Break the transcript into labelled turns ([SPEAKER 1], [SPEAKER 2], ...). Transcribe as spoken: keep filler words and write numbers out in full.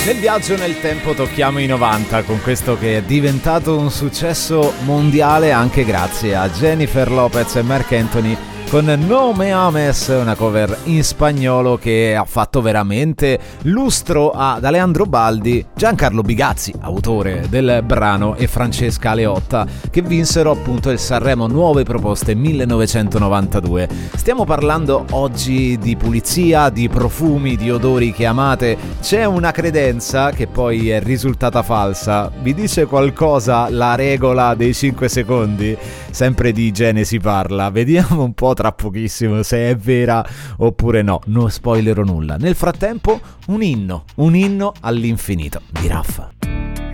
[SPEAKER 1] Nel viaggio nel tempo tocchiamo i novanta con questo che è diventato un successo mondiale anche grazie a Jennifer Lopez e Marc Anthony con No Me Ames, una cover in spagnolo che ha fatto veramente lustro ad Aleandro Baldi, Giancarlo Bigazzi, autore del brano, e Francesca Aleotta, che vinsero appunto il Sanremo Nuove Proposte millenovecentonovantadue. Stiamo parlando oggi di pulizia, di profumi, di odori che amate. C'è una credenza che poi è risultata falsa. Vi dice qualcosa la regola dei cinque secondi? Sempre di igiene si parla. Vediamo un po' tra pochissimo se è vera oppure no. Non spoilerò nulla. Nel frattempo un inno, un inno all'infinito di Raffa.